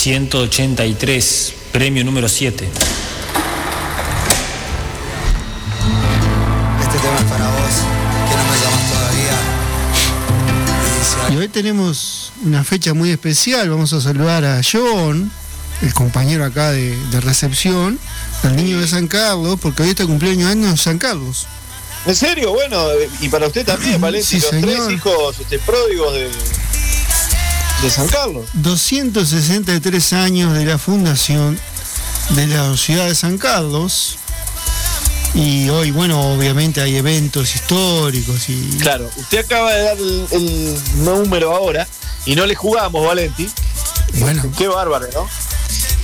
183, premio número 7. Este tema es para vos, que no me llamas todavía. Y hoy tenemos una fecha muy especial. Vamos a saludar a John, el compañero acá de recepción, al niño de San Carlos, porque hoy está cumpleaños en San Carlos. ¿En serio? Bueno, y para usted también, Valenti, Sí, los señor. 3 hijos pródigos de San Carlos. 263 años de la fundación de la ciudad de San Carlos. Y hoy, bueno, obviamente hay eventos históricos y... Claro, usted acaba de dar el número ahora y no le jugamos, Valenti. Bueno, Qué bárbaro, ¿no?